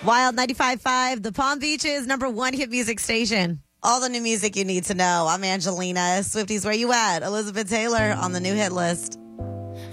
Wild 95.5, the Palm Beaches #1 hit music station. All the new music you need to know. I'm Angelina. Swifties, where you at? Elizabeth Taylor on the new hit list.